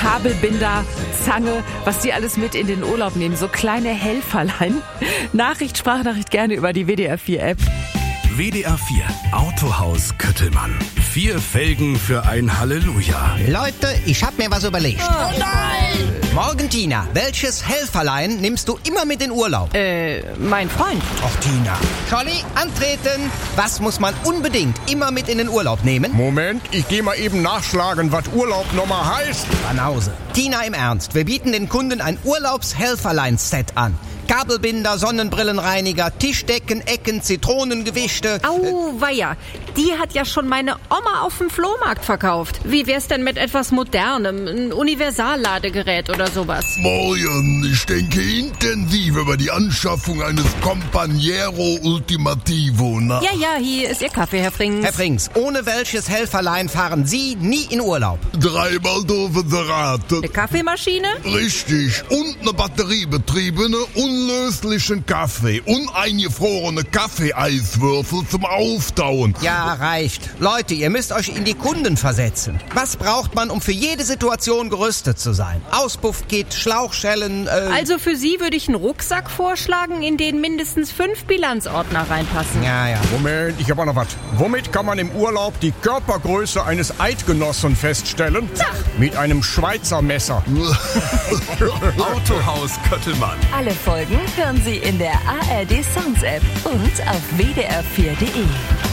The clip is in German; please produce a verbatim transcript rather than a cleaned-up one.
Kabelbinder, Zange, was die alles mit in den Urlaub nehmen. So kleine Helferlein. Nachricht, Sprachnachricht gerne über die W D R vier App. W D R vier Autohaus Köttelmann. Vier Felgen für ein Halleluja. Leute, ich hab mir was überlegt. Oh nein! Morgen, Tina, welches Helferlein nimmst du immer mit in Urlaub? Äh, mein Freund. Och, Tina. Scholli, antreten. Was muss man unbedingt immer mit in den Urlaub nehmen? Moment, ich geh mal eben nachschlagen, was Urlaub nochmal heißt. Banause. Tina, im Ernst, wir bieten den Kunden ein Urlaubshelferlein-Set an. Kabelbinder, Sonnenbrillenreiniger, Tischdecken, Ecken, Zitronengewischte. Au, weia. Die hat ja schon meine Oma auf dem Flohmarkt verkauft. Wie wär's denn mit etwas Modernem? Ein Universalladegerät oder sowas? Morgen, ich denke intensiv über die Anschaffung eines Companiero Ultimativo nach. Ja, ja, hier ist Ihr Kaffee, Herr Frings. Herr Frings, ohne welches Helferlein fahren Sie nie in Urlaub? Dreimal doofe Serate. Eine Kaffeemaschine? Richtig. Und eine batteriebetriebene, unlöslichen Kaffee. Und eingefrorene Kaffeeeiswürfel zum Auftauen. Ja, reicht. Leute, ihr müsst euch in die Kunden versetzen. Was braucht man, um für jede Situation gerüstet zu sein? Auspuffkit, Schlauchschellen, äh... Also für Sie würde ich einen Rucksack vorschlagen, in den mindestens fünf Bilanzordner reinpassen. Ja, ja. Moment, ich hab auch noch was. Womit kann man im Urlaub die Körpergröße eines Eidgenossen feststellen? Sag. Mit einem Schweizer Messer. Autohaus Köttelmann. Alle Folgen hören Sie in der A R D Sounds App und auf w d r vier punkt d e.